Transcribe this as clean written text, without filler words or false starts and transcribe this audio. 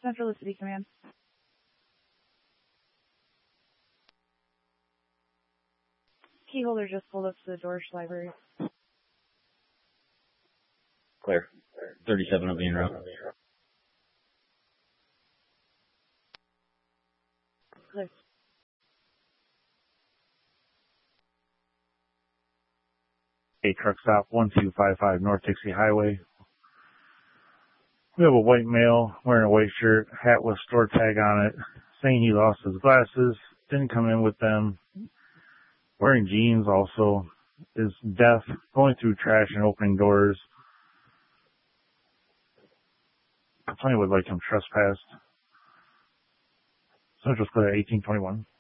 Central City Command. Keyholder just pulled up to the George Library. Clear. 37 will be en route. Clear. A truck stop 1255 North Dixie Highway. We have a white male wearing a white shirt, hat with store tag on it, saying he lost his glasses, didn't come in with them, wearing jeans also, is deaf, going through trash and opening doors. Complaint would like him trespassed. Central's clear 1821.